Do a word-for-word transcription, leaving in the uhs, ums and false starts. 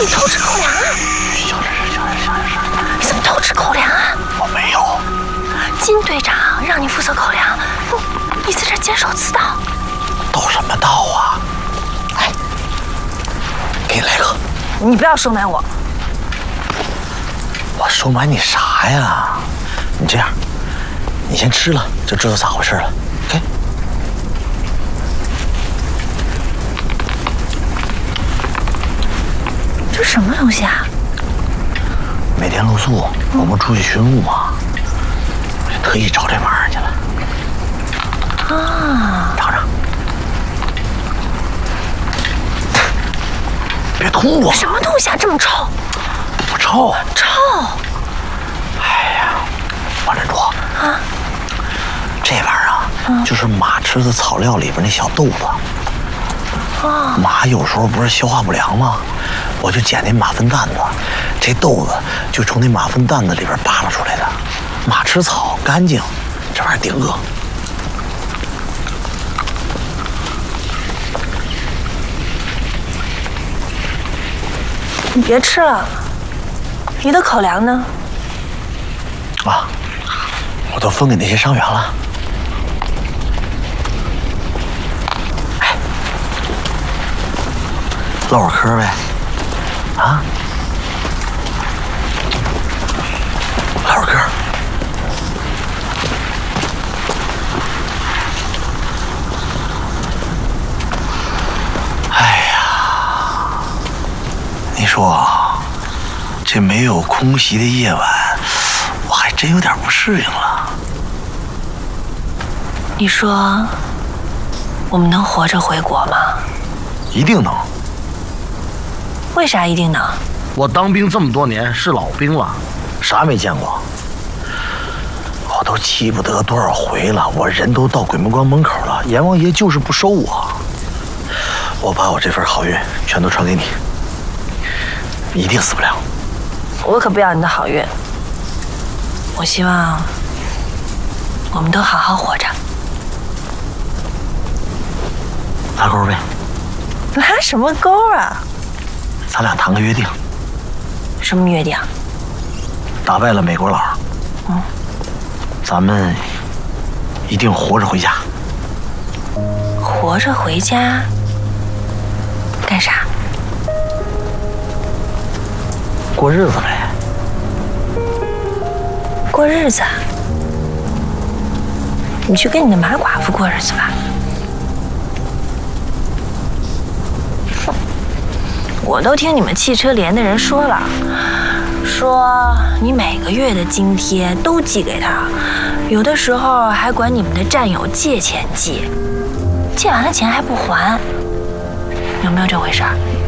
怎么偷吃口粮啊？ 小点声，小点声，小点声！ 你怎么偷吃口粮啊？ 我没有。 金队长让你负责口粮，你你在这监守自盗。 盗什么盗啊？哎，给你来个。 你不要收买我。 我收买你啥呀？你这样，你先吃了就知道咋回事了。OK。 这什么东西啊？ 每天露宿，我不出去巡务吗？我就特意找这玩意儿去了。 啊！ 尝尝。别吐啊！ 什么东西啊？这么臭？ 不臭。 臭！ 哎呀，王珍珠啊，这玩意儿啊，嗯、就是马吃的草料里边那小豆子。啊！马有时候不是消化不良吗？我就捡那马粪蛋子，这豆子就从那马粪蛋子里边扒拉出来的。马吃草干净，这玩意儿顶饿。 你别吃了，你的口粮呢？ 啊，我都分给那些伤员了。哎，唠会儿嗑呗。啊，唠会儿嗑。哎呀，你说这没有空袭的夜晚，我还真有点不适应了。 你说我们能活着回国吗？ 一定能。 为啥一定能？ 我当兵这么多年，是老兵了， 啥没见过？我都气不得多少回了，我人都到鬼门关门口了，阎王爷就是不收我。我把我这份好运全都传给你，一定死不了。 我可不要你的好运，我希望我们都好好活着。 拉钩呗。 拉什么钩啊？ 咱俩谈个约定。 什么约定？ 打败了美国佬，嗯，咱们一定活着回家。 活着回家？干啥？ 过日子呗。 过日子？你去跟你的马寡妇过日子吧。我都听你们汽车连的人说了，说你每个月的津贴都寄给他，有的时候还管你们的战友借钱寄，借完了钱还不还，有没有这回事儿？